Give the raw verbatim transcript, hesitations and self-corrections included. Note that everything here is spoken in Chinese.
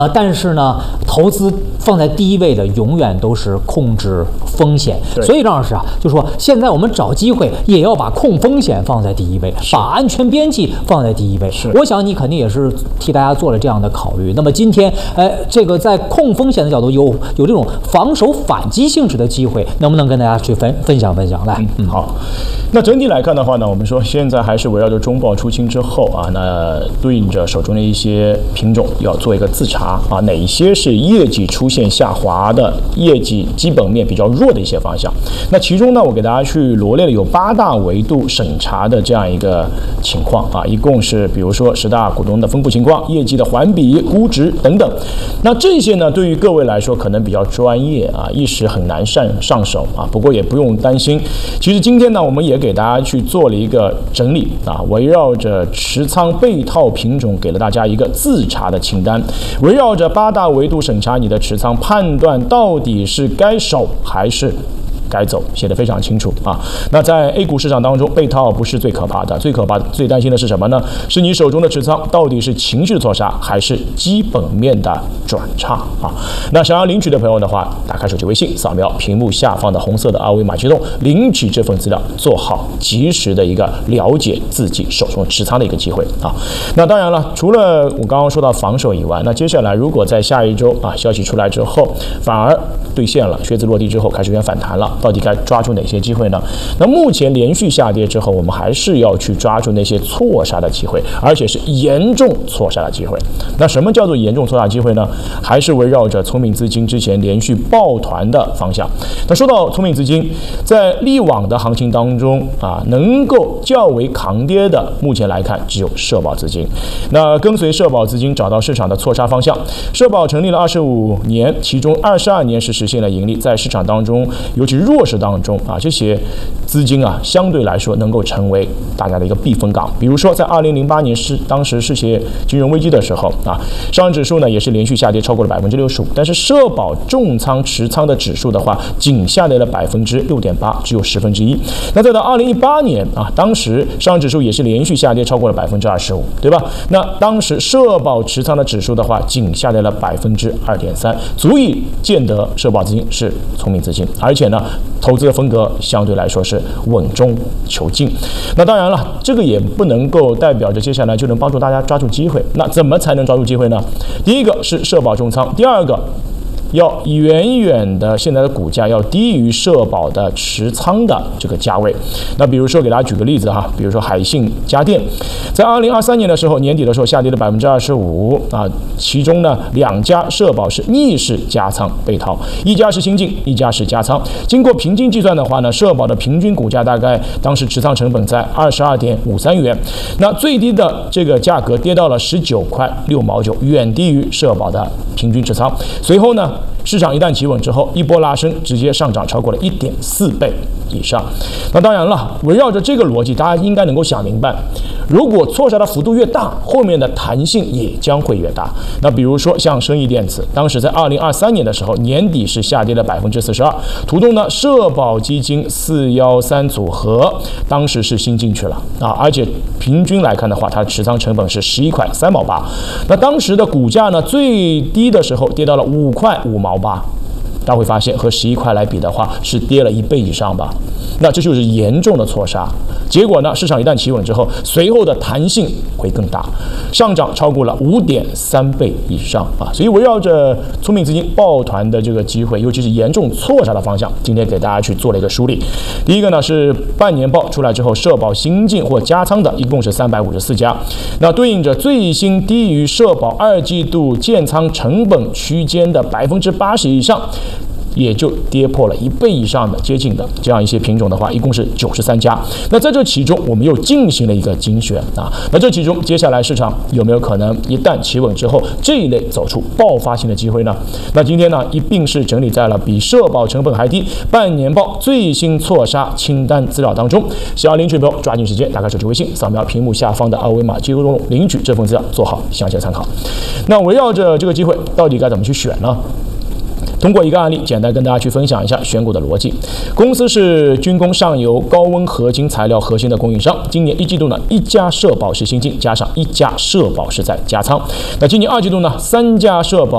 呃，但是呢，投资放在第一位的永远都是控制风险。所以张老师啊，就说现在我们找机会也要把控风险放在第一位，把安全边际放在第一位。我想你肯定也是替大家做了这样的考虑。那么今天，呃，这个在控风险的角度有有这种防守反击性质的机会，能不能跟大家去分分享分享？来， 嗯，嗯好。那整体来看的话呢，我们说现在还是围绕着中报出清之后啊，那对应着手中的一些品种要做一个自查。啊，哪一些是业绩出现下滑的，业绩基本面比较弱的一些方向？那其中呢，我给大家去罗列了有八大维度审查的这样一个情况啊，一共是比如说十大股东的分布情况、业绩的环比、估值等等。那这些呢，对于各位来说可能比较专业啊，一时很难上上手啊。不过也不用担心，其实今天呢，我们也给大家去做了一个整理啊，围绕着持仓被套品种，给了大家一个自查的清单，围绕。绕着八大维度审查你的持仓，判断到底是该守还是该走，写得非常清楚啊。那在 A 股市场当中，被套不是最可怕的，最可怕的、最担心的是什么呢？是你手中的持仓到底是情绪错杀还是基本面的转差啊？那想要领取的朋友的话，打开手机微信，扫描屏幕下方的红色的二维码启动，领取这份资料，做好及时的一个了解自己手中持仓的一个机会啊。那当然了，除了我刚刚说到防守以外，那接下来如果在下一周啊消息出来之后，反而兑现了，靴子落地之后开始有点反弹了。到底该抓住哪些机会呢？那目前连续下跌之后，我们还是要去抓住那些错杀的机会，而且是严重错杀的机会。那什么叫做严重错杀机会呢？还是围绕着聪明资金之前连续抱团的方向。那说到聪明资金，在历往的行情当中啊，能够较为抗跌的，目前来看只有社保资金。那跟随社保资金找到市场的错杀方向，社保成立了二十五年，其中二十二年是实现了盈利，在市场当中，尤其是弱势当中啊，这些资金啊，相对来说能够成为大家的一个避风港。比如说，在二零零八年是当时世界金融危机的时候啊，上证指数呢也是连续下跌超过了百分之六十五，但是社保重仓持仓的指数的话，仅下跌了百分之六点八，只有十分之一。那再到二零一八年啊，当时上证指数也是连续下跌超过了百分之二十五，对吧？那当时社保持仓的指数的话，仅下跌了百分之二点三，足以见得社保资金是聪明资金，而且呢，投资的风格相对来说是稳中求进。那当然了，这个也不能够代表着接下来就能帮助大家抓住机会。那怎么才能抓住机会呢？第一个是社保重仓，第二个要远远的现在的股价要低于社保的持仓的这个价位。那比如说给大家举个例子哈，比如说海信家电，在二零二三年的时候，年底的时候下跌了百分之二十五啊，其中呢两家社保是逆势加仓被套，一家是新进，一家是加仓。经过平均计算的话呢，社保的平均股价大概当时持仓成本在二十二点五三元，那最低的这个价格跌到了十九块六毛九，远低于社保的平均持仓。随后呢，市场一旦企稳之后，一波拉升，直接上涨超过了 一点四倍以上。那当然了，围绕着这个逻辑，大家应该能够想明白，如果错杀的幅度越大，后面的弹性也将会越大。那比如说像生意电子，当时在二零二三年的时候，年底是下跌了百分之四十二。途中呢，社保基金四幺三组合当时是新进去了啊，而且平均来看的话，它持仓成本是十一块三毛八。那当时的股价呢，最低的时候跌到了五块五毛八。大家会发现和十一块来比的话，是跌了一倍以上吧？那这就是严重的错杀。结果呢，市场一旦企稳之后，随后的弹性会更大，上涨超过了 五点三倍以上啊！所以围绕着聪明资金抱团的这个机会，尤其是严重错杀的方向，今天给大家去做了一个梳理。第一个呢是半年报出来之后，社保新进或加仓的一共是三百五十四家，那对应着最新低于社保二季度建仓成本区间的百分之八十以上。也就跌破了一倍以上的接近的这样一些品种的话，一共是九十三家。那在这其中，我们又进行了一个精选啊。那这其中，接下来市场有没有可能一旦企稳之后，这一类走出爆发性的机会呢？那今天呢，一并是整理在了比社保成本还低、半年报最新错杀清单资料当中。想要领取的朋友，抓紧时间打开手机微信，扫描屏幕下方的二维码，接入领取这份资料，做好详细的参考。那围绕着这个机会，到底该怎么去选呢？通过一个案例，简单跟大家去分享一下选股的逻辑。公司是军工上游高温合金材料核心的供应商。今年一季度呢，一家社保是新进，加上一家社保是在加仓。那今年二季度呢，三家社保